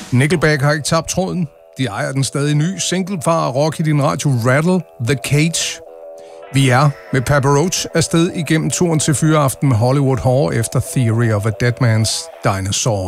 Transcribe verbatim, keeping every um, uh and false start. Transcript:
Nickelback har ikke tabt tråden. De ejer den stadig ny. Single fra rock i din radio Rattle the Cage. Vi er med Papa Roach afsted igennem turen til Fyraften med Hollywood Horror efter Theory of a Dead Man's Dinosaur.